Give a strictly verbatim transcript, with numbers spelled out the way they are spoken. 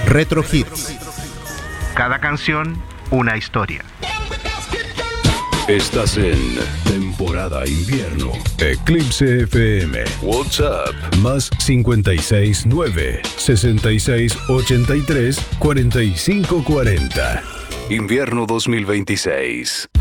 Retro Hits. Cada canción, una historia. Estás en temporada invierno. Eclipse F M. WhatsApp más cincuenta y seis nueve, sesenta y seis ochenta y tres, cuarenta y cinco cuarenta. Invierno dos mil veintiséis.